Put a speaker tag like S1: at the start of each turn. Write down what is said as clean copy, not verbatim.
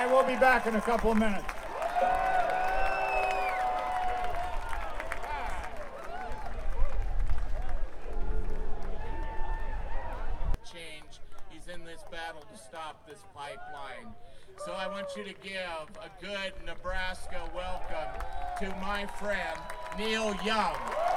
S1: right, we'll be back in a couple of minutes.
S2: Change. He's in this battle to stop this pipeline. So I want you to give a good Nebraska welcome to my friend, Neil Young.